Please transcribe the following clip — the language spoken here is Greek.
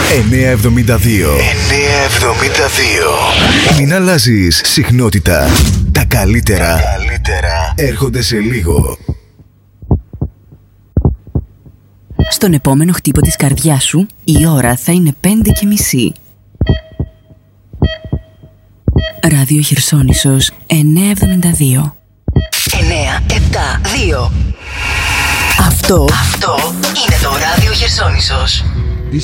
972. Μην αλλάζεις συχνότητα. Τα καλύτερα έρχονται σε λίγο. Στον επόμενο χτύπο της καρδιάς σου η ώρα θα είναι 5:30. Ράδιο Χερσόνησος 972. 972. Αυτό είναι το Ράδιο Χερσόνησος.